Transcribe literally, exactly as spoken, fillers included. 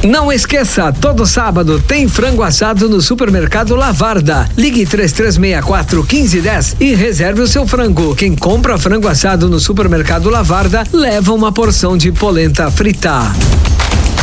Não esqueça, todo sábado tem frango assado no Supermercado Lavarda. Ligue três três seis quatro, um cinco um zero e reserve o seu frango. Quem compra frango assado no Supermercado Lavarda leva uma porção de polenta frita.